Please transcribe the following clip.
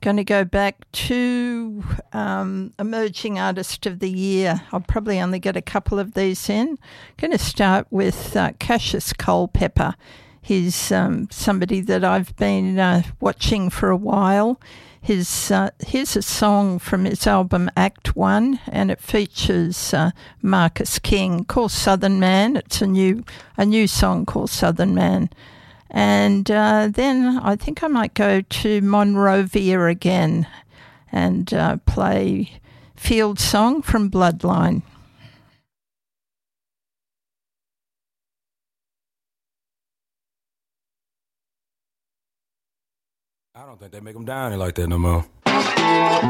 Going to go back to Emerging Artist of the Year. I'll probably only get a couple of these in. Going to start with Cassius Culpepper. He's somebody that I've been watching for a while. Here's a song from his album Act One, and it features Marcus King, called Southern Man. It's a new song called Southern Man. And then I think I might go to Monrovia again and play Field Song from Bloodline. I don't think they make them down here like that no more.